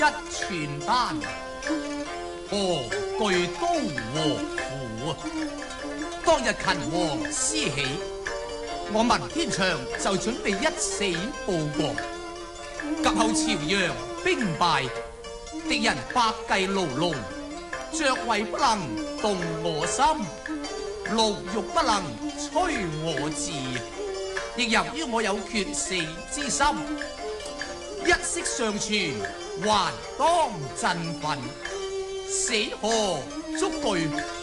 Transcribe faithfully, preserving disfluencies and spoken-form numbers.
一傳單，何懼刀和斧？當日秦王思起，我文天祥就準備一死報國。及後朝陽兵敗，敵人百計牢籠，爵位不能動我心，牢獄不能摧我志。亦由於我有決死之心，一息尚存，還當振奮，死何足懼？